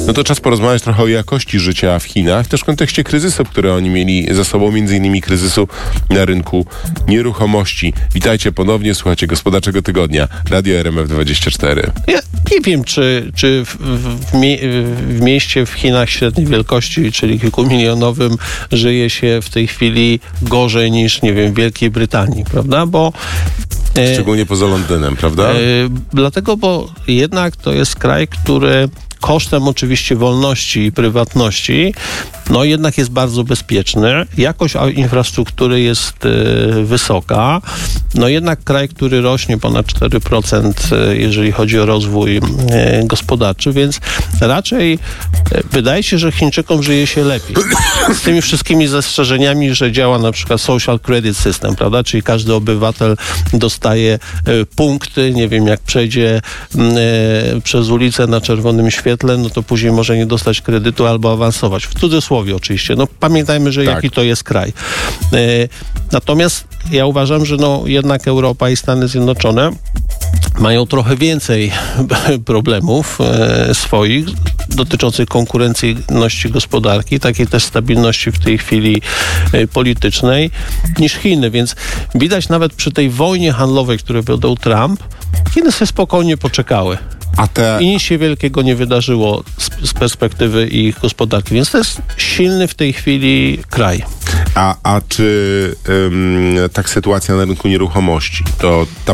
No to czas porozmawiać trochę o jakości życia w Chinach, też w kontekście kryzysu, który oni mieli za sobą, między innymi kryzysu na rynku nieruchomości. Witajcie ponownie, słuchacie Gospodarczego Tygodnia, Radio RMF24. Ja nie wiem, czy w mieście w Chinach średniej wielkości, czyli kilkumilionowym, żyje się w tej chwili gorzej niż, nie wiem, w Wielkiej Brytanii, prawda? Bo szczególnie poza Londynem, prawda? Dlatego, bo jednak to jest kraj, który kosztem oczywiście wolności i prywatności, no jednak jest bardzo bezpieczny. Jakość infrastruktury jest wysoka. No jednak kraj, który rośnie ponad 4%, jeżeli chodzi o rozwój gospodarczy, więc raczej wydaje się, że Chińczykom żyje się lepiej. Z tymi wszystkimi zastrzeżeniami, że działa na przykład social credit system, prawda? Czyli każdy obywatel dostaje punkty, nie wiem, jak przejdzie przez ulicę na czerwonym świetle, no to później może nie dostać kredytu albo awansować. W cudzysłowie oczywiście. No pamiętajmy, że tak. Jaki to jest kraj. Natomiast ja uważam, że no jednak Europa i Stany Zjednoczone mają trochę więcej problemów swoich dotyczących konkurencyjności gospodarki, takiej też stabilności w tej chwili politycznej niż Chiny, więc widać nawet przy tej wojnie handlowej, którą wiodął Trump, Chiny sobie spokojnie poczekały. I nic się wielkiego nie wydarzyło z perspektywy ich gospodarki, więc to jest silny w tej chwili kraj. A czy tak sytuacja na rynku nieruchomości, to ta